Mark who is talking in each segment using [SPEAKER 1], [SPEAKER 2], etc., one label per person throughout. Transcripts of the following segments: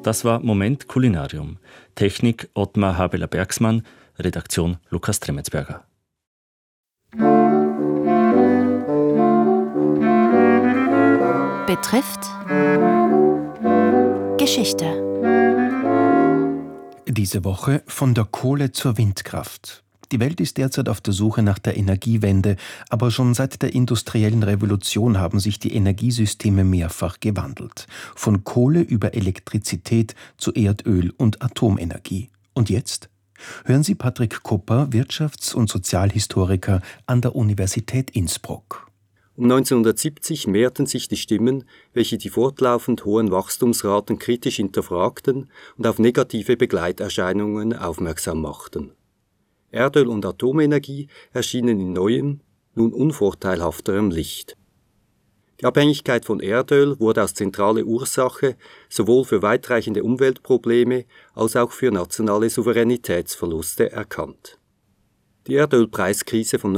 [SPEAKER 1] Das war Moment Kulinarium. Technik Ottmar Habeler-Bergsmann, Redaktion Lukas Tremetsberger.
[SPEAKER 2] Betrifft Geschichte.
[SPEAKER 3] Diese Woche von der Kohle zur Windkraft. Die Welt ist derzeit auf der Suche nach der Energiewende, aber schon seit der industriellen Revolution haben sich die Energiesysteme mehrfach gewandelt. Von Kohle über Elektrizität zu Erdöl und Atomenergie. Und jetzt? Hören Sie Patrick Kupper, Wirtschafts- und Sozialhistoriker an der Universität Innsbruck.
[SPEAKER 4] Um 1970 mehrten sich die Stimmen, welche die fortlaufend hohen Wachstumsraten kritisch hinterfragten und auf negative Begleiterscheinungen aufmerksam machten. Erdöl und Atomenergie erschienen in neuem, nun unvorteilhafterem Licht. Die Abhängigkeit von Erdöl wurde als zentrale Ursache sowohl für weitreichende Umweltprobleme als auch für nationale Souveränitätsverluste erkannt. Die Erdölpreiskrise von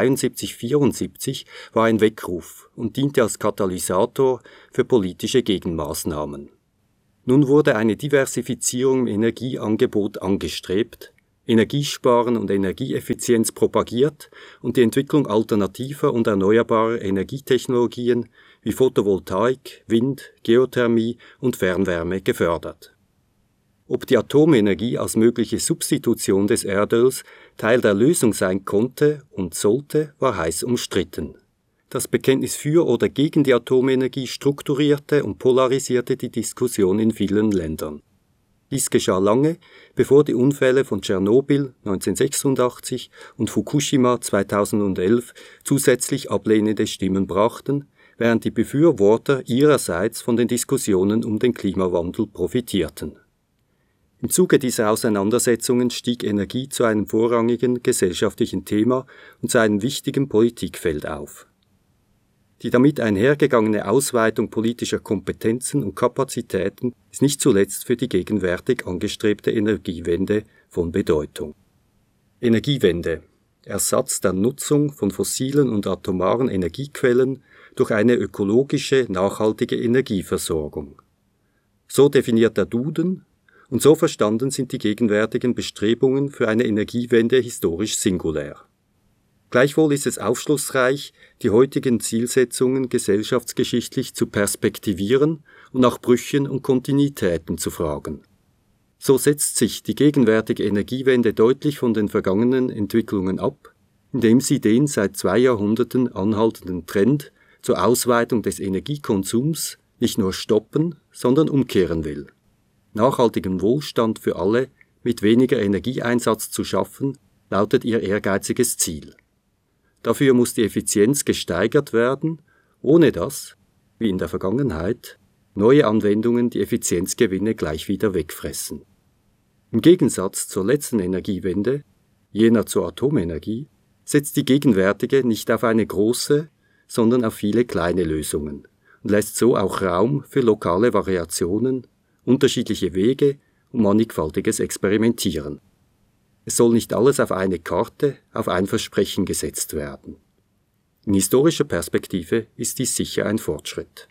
[SPEAKER 4] 1973-74 war ein Weckruf und diente als Katalysator für politische Gegenmaßnahmen. Nun wurde eine Diversifizierung im Energieangebot angestrebt, Energiesparen und Energieeffizienz propagiert und die Entwicklung alternativer und erneuerbarer Energietechnologien wie Photovoltaik, Wind, Geothermie und Fernwärme gefördert. Ob die Atomenergie als mögliche Substitution des Erdöls Teil der Lösung sein konnte und sollte, war heiß umstritten. Das Bekenntnis für oder gegen die Atomenergie strukturierte und polarisierte die Diskussion in vielen Ländern. Dies geschah lange, bevor die Unfälle von Tschernobyl 1986 und Fukushima 2011 zusätzlich ablehnende Stimmen brachten, während die Befürworter ihrerseits von den Diskussionen um den Klimawandel profitierten. Im Zuge dieser Auseinandersetzungen stieg Energie zu einem vorrangigen gesellschaftlichen Thema und zu einem wichtigen Politikfeld auf. Die damit einhergegangene Ausweitung politischer Kompetenzen und Kapazitäten ist nicht zuletzt für die gegenwärtig angestrebte Energiewende von Bedeutung. Energiewende: Ersatz der Nutzung von fossilen und atomaren Energiequellen durch eine ökologische, nachhaltige Energieversorgung. So definiert der Duden, und so verstanden sind die gegenwärtigen Bestrebungen für eine Energiewende historisch singulär. Gleichwohl ist es aufschlussreich, die heutigen Zielsetzungen gesellschaftsgeschichtlich zu perspektivieren und nach Brüchen und Kontinuitäten zu fragen. So setzt sich die gegenwärtige Energiewende deutlich von den vergangenen Entwicklungen ab, indem sie den seit 2 Jahrhunderten anhaltenden Trend zur Ausweitung des Energiekonsums nicht nur stoppen, sondern umkehren will. Nachhaltigen Wohlstand für alle mit weniger Energieeinsatz zu schaffen, lautet ihr ehrgeiziges Ziel. Dafür muss die Effizienz gesteigert werden, ohne dass, wie in der Vergangenheit, neue Anwendungen die Effizienzgewinne gleich wieder wegfressen. Im Gegensatz zur letzten Energiewende, jener zur Atomenergie, setzt die gegenwärtige nicht auf eine große, sondern auf viele kleine Lösungen und lässt so auch Raum für lokale Variationen, unterschiedliche Wege und mannigfaltiges Experimentieren. Es soll nicht alles auf eine Karte, auf ein Versprechen gesetzt werden. In historischer Perspektive ist dies sicher ein Fortschritt.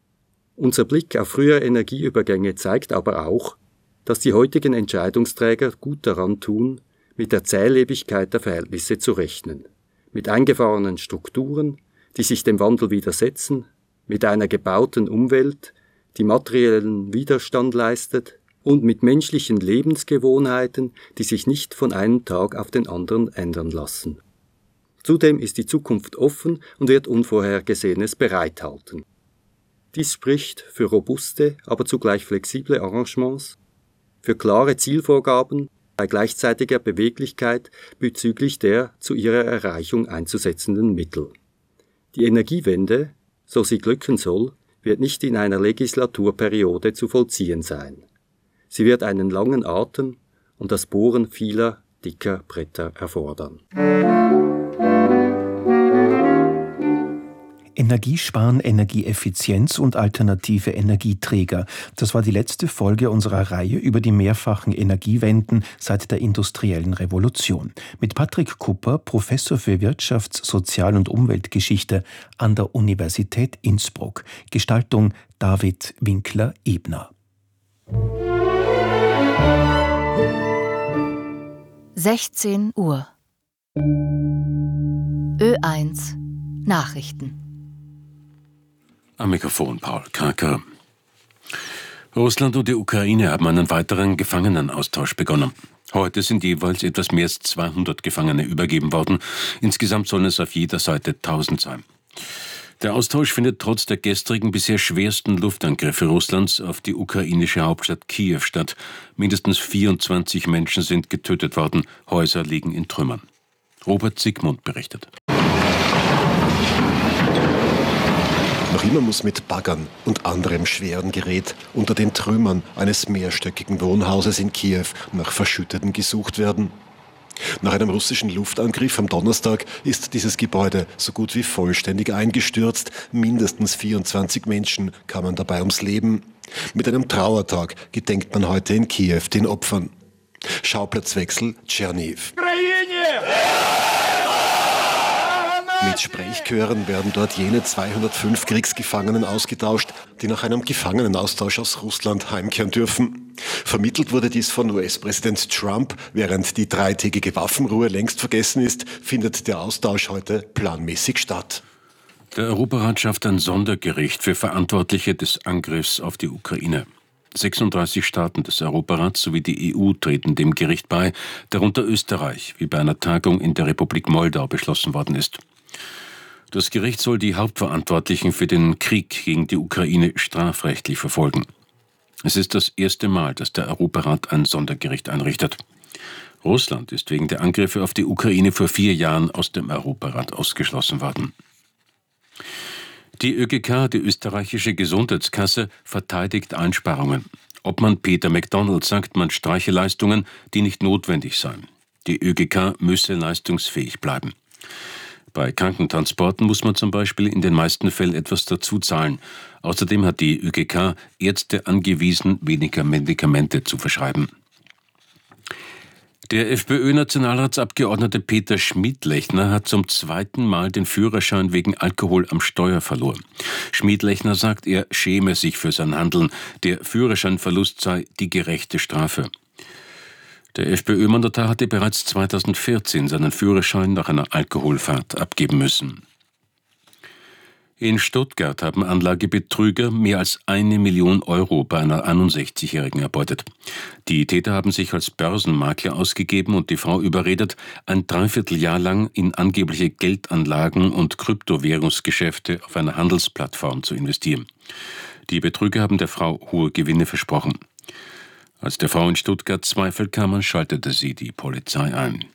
[SPEAKER 4] Unser Blick auf frühere Energieübergänge zeigt aber auch, dass die heutigen Entscheidungsträger gut daran tun, mit der Zählebigkeit der Verhältnisse zu rechnen, mit eingefahrenen Strukturen, die sich dem Wandel widersetzen, mit einer gebauten Umwelt, die materiellen Widerstand leistet, und mit menschlichen Lebensgewohnheiten, die sich nicht von einem Tag auf den anderen ändern lassen. Zudem ist die Zukunft offen und wird Unvorhergesehenes bereithalten. Dies spricht für robuste, aber zugleich flexible Arrangements, für klare Zielvorgaben bei gleichzeitiger Beweglichkeit bezüglich der zu ihrer Erreichung einzusetzenden Mittel. Die Energiewende, so sie glücken soll, wird nicht in einer Legislaturperiode zu vollziehen sein. Sie wird einen langen Atem und das Bohren vieler dicker Bretter erfordern.
[SPEAKER 3] Energiesparen, Energieeffizienz und alternative Energieträger. Das war die letzte Folge unserer Reihe über die mehrfachen Energiewenden seit der industriellen Revolution. Mit Patrick Kupper, Professor für Wirtschafts-, Sozial- und Umweltgeschichte an der Universität Innsbruck. Gestaltung David Winkler-Ebner.
[SPEAKER 2] 16 Uhr. Ö1 Nachrichten.
[SPEAKER 5] Am Mikrofon Paul Kraker. Russland und die Ukraine haben einen weiteren Gefangenenaustausch begonnen. Heute sind jeweils etwas mehr als 200 Gefangene übergeben worden. Insgesamt sollen es auf jeder Seite 1000 sein. Der Austausch findet trotz der gestrigen bisher schwersten Luftangriffe Russlands auf die ukrainische Hauptstadt Kiew statt. Mindestens 24 Menschen sind getötet worden. Häuser liegen in Trümmern. Robert Sigmund berichtet.
[SPEAKER 6] Noch immer muss mit Baggern und anderem schweren Gerät unter den Trümmern eines mehrstöckigen Wohnhauses in Kiew nach Verschütteten gesucht werden. Nach einem russischen Luftangriff am Donnerstag ist dieses Gebäude so gut wie vollständig eingestürzt. Mindestens 24 Menschen kamen dabei ums Leben. Mit einem Trauertag gedenkt man heute in Kiew den Opfern. Schauplatzwechsel Tscherniw. Mit Sprechchören werden dort jene 205 Kriegsgefangenen ausgetauscht, die nach einem Gefangenenaustausch aus Russland heimkehren dürfen. Vermittelt wurde dies von US-Präsident Trump. Während die 3-tägige Waffenruhe längst vergessen ist, findet der Austausch heute planmäßig statt.
[SPEAKER 5] Der Europarat schafft ein Sondergericht für Verantwortliche des Angriffs auf die Ukraine. 36 Staaten des Europarats sowie die EU treten dem Gericht bei, darunter Österreich, wie bei einer Tagung in der Republik Moldau beschlossen worden ist. Das Gericht soll die Hauptverantwortlichen für den Krieg gegen die Ukraine strafrechtlich verfolgen. Es ist das erste Mal, dass der Europarat ein Sondergericht einrichtet. Russland ist wegen der Angriffe auf die Ukraine vor 4 Jahren aus dem Europarat ausgeschlossen worden. Die ÖGK, die österreichische Gesundheitskasse, verteidigt Einsparungen. Obmann Peter McDonald sagt, man streiche Leistungen, die nicht notwendig seien. Die ÖGK müsse leistungsfähig bleiben. Bei Krankentransporten muss man zum Beispiel in den meisten Fällen etwas dazu zahlen. Außerdem hat die ÖGK Ärzte angewiesen, weniger Medikamente zu verschreiben. Der FPÖ-Nationalratsabgeordnete Peter Schmidlechner hat zum 2. Mal den Führerschein wegen Alkohol am Steuer verloren. Schmidlechner sagt, er schäme sich für sein Handeln. Der Führerscheinverlust sei die gerechte Strafe. Der FPÖ-Mandatar hatte bereits 2014 seinen Führerschein nach einer Alkoholfahrt abgeben müssen. In Stuttgart haben Anlagebetrüger mehr als 1 Million Euro bei einer 61-Jährigen erbeutet. Die Täter haben sich als Börsenmakler ausgegeben und die Frau überredet, ein Dreivierteljahr lang in angebliche Geldanlagen und Kryptowährungsgeschäfte auf einer Handelsplattform zu investieren. Die Betrüger haben der Frau hohe Gewinne versprochen. Als der Frau in Stuttgart Zweifel kamen, schaltete sie die Polizei ein.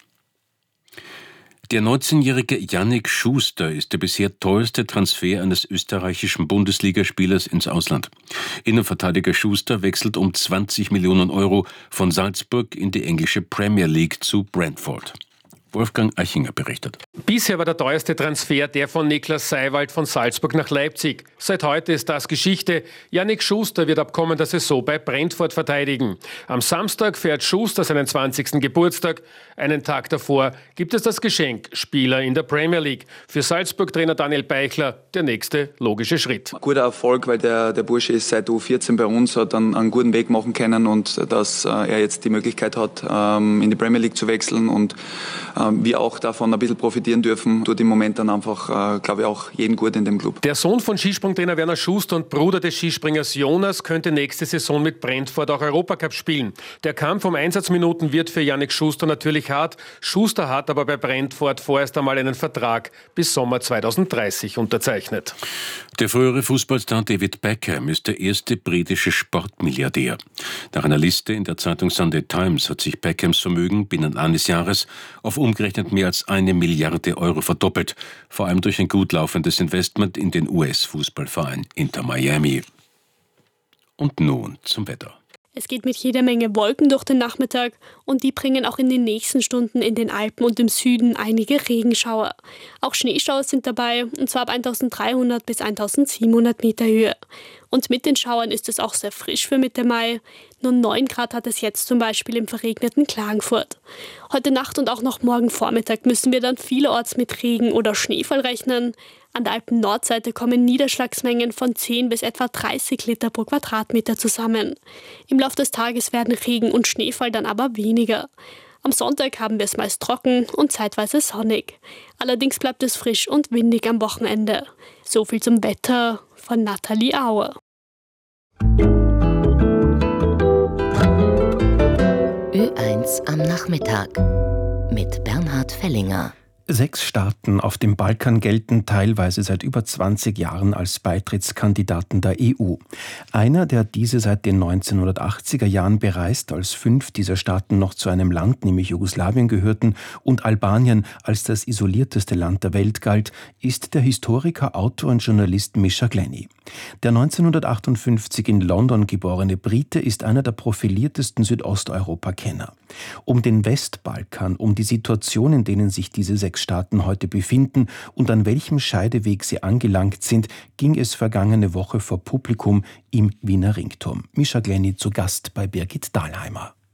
[SPEAKER 5] Der 19-jährige Yannick Schuster ist der bisher teuerste Transfer eines österreichischen Bundesligaspielers ins Ausland. Innenverteidiger Schuster wechselt um 20 Millionen Euro von Salzburg in die englische Premier League zu Brentford. Wolfgang Eichinger berichtet.
[SPEAKER 7] Bisher war der teuerste Transfer der von Niklas Seiwald von Salzburg nach Leipzig. Seit heute ist das Geschichte. Yannick Schuster wird ab kommender Saison bei Brentford verteidigen. Am Samstag feiert Schuster seinen 20. Geburtstag. Einen Tag davor gibt es das Geschenk, Spieler in der Premier League. Für Salzburg-Trainer Daniel Beichler der nächste logische Schritt.
[SPEAKER 8] Guter Erfolg, weil der Bursche ist seit U14 bei uns, hat einen guten Weg machen können und dass er jetzt die Möglichkeit hat, in die Premier League zu wechseln und wir auch davon ein bisschen profitieren dürfen, tut im Moment dann einfach, glaube ich, auch jeden gut in dem Club.
[SPEAKER 7] Der Sohn von Skisprungtrainer Werner Schuster und Bruder des Skispringers Jonas könnte nächste Saison mit Brentford auch Europacup spielen. Der Kampf um Einsatzminuten wird für Yannick Schuster natürlich hart. Schuster hat aber bei Brentford vorerst einmal einen Vertrag bis Sommer 2030 unterzeichnet.
[SPEAKER 5] Der frühere Fußballstar David Beckham ist der erste britische Sportmilliardär. Nach einer Liste in der Zeitung Sunday Times hat sich Beckhams Vermögen binnen eines Jahres auf umgerechnet mehr als 1 Milliarde Euro verdoppelt, vor allem durch ein gut laufendes Investment in den US-Fußballverein Inter Miami. Und nun zum Wetter.
[SPEAKER 9] Es geht mit jeder Menge Wolken durch den Nachmittag und die bringen auch in den nächsten Stunden in den Alpen und im Süden einige Regenschauer. Auch Schneeschauer sind dabei, und zwar ab 1300 bis 1700 Meter Höhe. Und mit den Schauern ist es auch sehr frisch für Mitte Mai. Nur 9 Grad hat es jetzt zum Beispiel im verregneten Klagenfurt. Heute Nacht und auch noch morgen Vormittag müssen wir dann vielerorts mit Regen oder Schneefall rechnen. An der Alpen-Nordseite kommen Niederschlagsmengen von 10 bis etwa 30 Liter pro Quadratmeter zusammen. Im Laufe des Tages werden Regen und Schneefall dann aber weniger. Am Sonntag haben wir es meist trocken und zeitweise sonnig. Allerdings bleibt es frisch und windig am Wochenende. So viel zum Wetter von Nathalie Auer.
[SPEAKER 2] Ö1 am Nachmittag mit Bernhard Fellinger.
[SPEAKER 3] 6 Staaten auf dem Balkan gelten teilweise seit über 20 Jahren als Beitrittskandidaten der EU. Einer, der diese seit den 1980er Jahren bereist, als 5 dieser Staaten noch zu einem Land, nämlich Jugoslawien, gehörten und Albanien als das isolierteste Land der Welt galt, ist der Historiker, Autor und Journalist Mischa Glenny. Der 1958 in London geborene Brite ist einer der profiliertesten Südosteuropa-Kenner. Um den Westbalkan, um die Situation, in denen sich diese 6 Staaten heute befinden und an welchem Scheideweg sie angelangt sind, ging es vergangene Woche vor Publikum im Wiener Ringturm. Mischa Glenny zu Gast bei Birgit Dahlheimer.